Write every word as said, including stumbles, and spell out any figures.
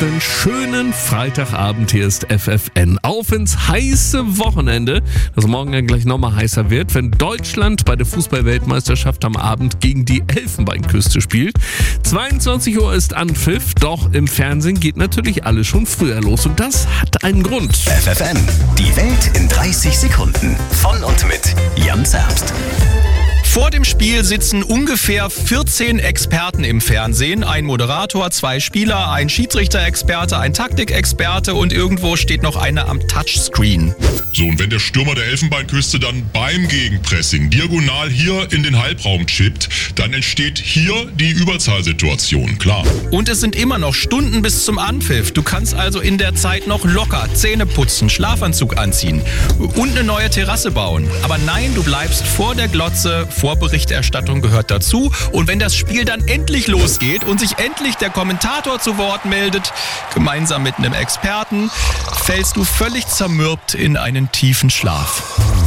einen schönen Freitagabend. Hier ist F F N. Auf ins heiße Wochenende, das morgen dann gleich nochmal heißer wird, wenn Deutschland bei der Fußball-Weltmeisterschaft am Abend gegen die Elfenbeinküste spielt. zweiundzwanzig Uhr ist Anpfiff, doch im Fernsehen geht natürlich alles schon früher los und das hat einen Grund. F F N, die Welt in dreißig Sekunden. Von und mit Jan Zerbst. Vor dem Spiel sitzen ungefähr vierzehn Experten im Fernsehen. Ein Moderator, zwei Spieler, ein Schiedsrichter-Experte, ein Taktikexperte und irgendwo steht noch einer am Touchscreen. So, und wenn der Stürmer der Elfenbeinküste dann beim Gegenpressing diagonal hier in den Halbraum chippt, dann entsteht hier die Überzahlsituation, klar. Und es sind immer noch Stunden bis zum Anpfiff. Du kannst also in der Zeit noch locker Zähne putzen, Schlafanzug anziehen und eine neue Terrasse bauen. Aber nein, du bleibst vor der Glotze. Vorberichterstattung gehört dazu. Und wenn das Spiel dann endlich losgeht und sich endlich der Kommentator zu Wort meldet, gemeinsam mit einem Experten, fällst du völlig zermürbt in einen tiefen Schlaf.